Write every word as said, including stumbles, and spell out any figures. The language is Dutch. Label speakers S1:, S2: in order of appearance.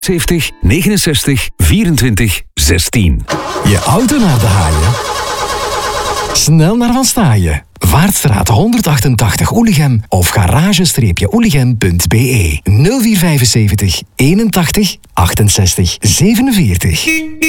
S1: zeventig negenenzestig vierentwintig zestien.
S2: Je auto naar de haaien? Snel naar Van Staaien. Vaartstraat honderdachtentachtig Oelichem of garage-oelichem punt b e nul vier vijfenzeventig eenentachtig achtenzestig zevenenveertig.